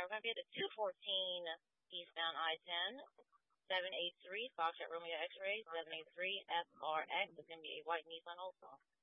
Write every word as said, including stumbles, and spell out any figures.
Alright, we're going to be at the two fourteen eastbound I ten. seven eight three Foxtrot Romeo X-Ray, seven eight three F R X. It's going to be a white Nissan Ultima.